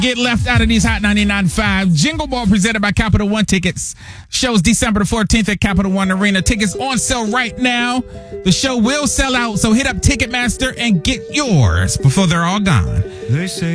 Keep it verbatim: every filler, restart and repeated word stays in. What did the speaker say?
Get left out of these Hot ninety-nine point five. Jingle Ball presented by Capital One Tickets. Show's December the fourteenth at Capital One Arena. Tickets on sale right now. The show will sell out, so hit up Ticketmaster and get yours before they're all gone. They say